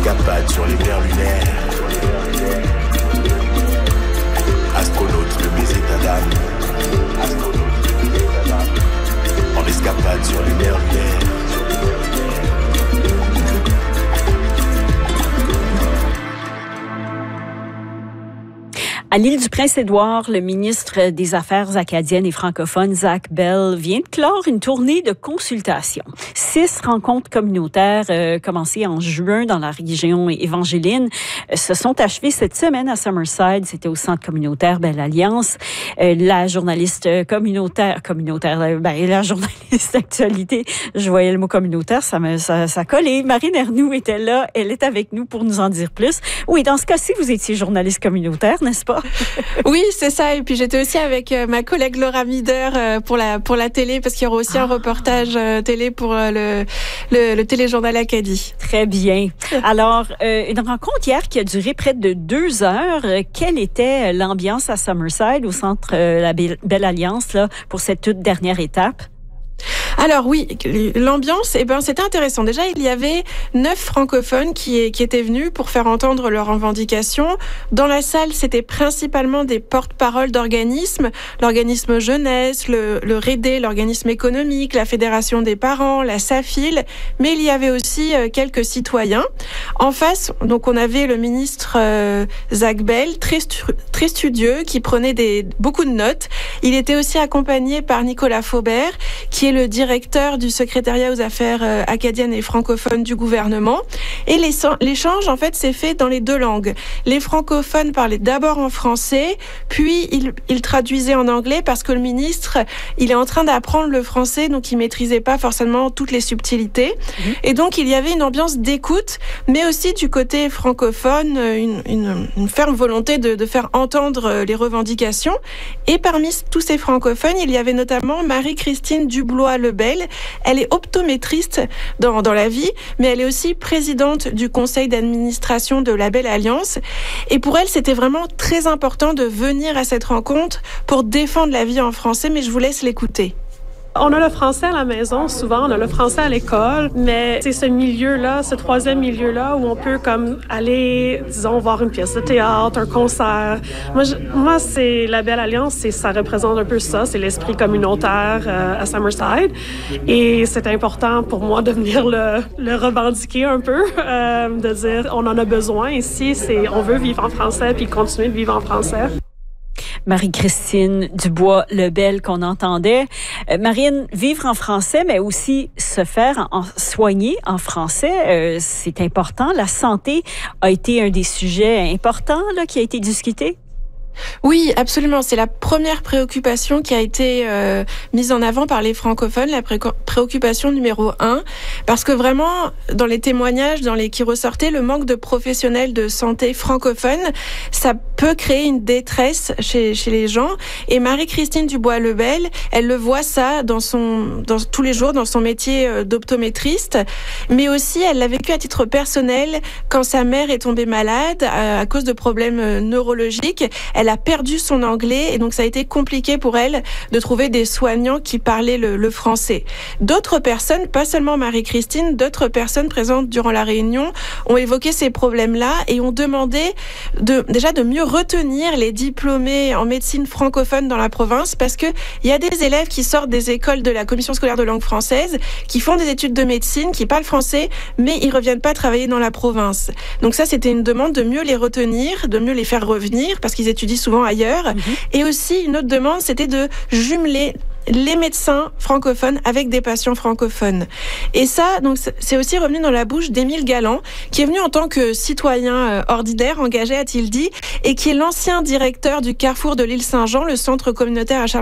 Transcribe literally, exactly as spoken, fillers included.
escapade sur les mers lunaires. Astronaute de mes états d'âme. Astronaute de mes états d'âme. En escapade sur les mers lunaires. À l'île du Prince-Édouard, le ministre des Affaires acadiennes et francophones, Zach Bell, vient de clore une tournée de consultation. Six rencontres communautaires euh, commencées en juin dans la région évangéline euh, se sont achevées cette semaine à Summerside. C'était au centre communautaire Belle Alliance. Euh, la journaliste communautaire, communautaire, euh, ben, la journaliste d'actualité, je voyais le mot communautaire, ça me, ça, ça collait. Marine Ernoult était là, elle est avec nous pour nous en dire plus. Oui, dans ce cas-ci, vous étiez journaliste communautaire, n'est-ce pas? Oui, c'est ça. Et puis j'étais aussi avec euh, ma collègue Laura Mider euh, pour la pour la télé, parce qu'il y aura aussi ah. un reportage euh, télé pour euh, le, le le téléjournal Acadie. Très bien. Alors, euh, une rencontre hier qui a duré près de deux heures. Quelle était l'ambiance à Summerside, au centre euh, la Belle, Belle Alliance, là, pour cette toute dernière étape? Alors oui, l'ambiance, eh ben, c'était intéressant. Déjà, il y avait neuf francophones qui, qui étaient venus pour faire entendre leurs revendications. Dans la salle, c'était principalement des porte-paroles d'organismes, l'organisme jeunesse, le, le R E D, l'organisme économique, la Fédération des parents, la SAFIL, mais il y avait aussi euh, quelques citoyens. En face, donc, on avait le ministre euh, Zach Bell, très, stu- très studieux, qui prenait des, beaucoup de notes. Il était aussi accompagné par Nicolas Faubert, qui est le directeur du secrétariat aux affaires euh, acadiennes et francophones du gouvernement. Et l'échange, en fait, s'est fait dans les deux langues. Les francophones parlaient d'abord en français, puis ils, ils traduisaient en anglais, parce que le ministre, il est en train d'apprendre le français, donc il maîtrisait pas forcément toutes les subtilités. Mmh. Et donc, il y avait une ambiance d'écoute, mais aussi du côté francophone, une, une, une ferme volonté de, de faire entendre les revendications. Et parmi tous ces francophones, il y avait notamment Marie-Christine Dubois-Lebel. Elle est optométriste dans, dans la vie, mais elle est aussi présidente du conseil d'administration de la Belle Alliance. Et pour elle, c'était vraiment très important de venir à cette rencontre pour défendre la vie en français, mais je vous laisse l'écouter. On a le français à la maison, souvent, on a le français à l'école, mais c'est ce milieu-là, ce troisième milieu-là où on peut comme aller, disons, voir une pièce de théâtre, un concert. Moi, je, moi c'est la Belle Alliance, c'est, ça représente un peu ça, c'est l'esprit communautaire euh, à Summerside. Et c'est important pour moi de venir le, le revendiquer un peu, euh, de dire on en a besoin ici, c'est, on veut vivre en français puis continuer de vivre en français. Marie-Christine Dubois-Lebel qu'on entendait. Euh, Marine, vivre en français, mais aussi se faire en, soigner en français, euh, c'est important. La santé a été un des sujets importants là, qui a été discuté. Oui, absolument. C'est la première préoccupation qui a été euh, mise en avant par les francophones, la pré- préoccupation numéro un, parce que vraiment, dans les témoignages dans les qui ressortaient, le manque de professionnels de santé francophones, ça peut créer une détresse chez, chez les gens. Et Marie-Christine Dubois-Lebel, elle le voit ça dans son, dans, tous les jours dans son métier d'optométriste, mais aussi elle l'a vécu à titre personnel quand sa mère est tombée malade à, à cause de problèmes neurologiques. Elle a perdu son anglais et donc ça a été compliqué pour elle de trouver des soignants qui parlaient le, le français. D'autres personnes, pas seulement Marie-Christine, d'autres personnes présentes durant la réunion ont évoqué ces problèmes-là et ont demandé de, déjà de mieux retenir les diplômés en médecine francophone dans la province, parce que il y a des élèves qui sortent des écoles de la commission scolaire de langue française, qui font des études de médecine, qui parlent français, mais ils reviennent pas travailler dans la province. Donc ça, c'était une demande de mieux les retenir, de mieux les faire revenir, parce qu'ils étudient souvent ailleurs. Mmh. Et aussi, une autre demande, c'était de jumeler les médecins francophones avec des patients francophones. Et ça, donc, c'est aussi revenu dans la bouche d'Émile Galland, qui est venu en tant que citoyen ordinaire, engagé, a-t-il dit, et qui est l'ancien directeur du Carrefour de l'île Saint-Jean, le centre communautaire à Charles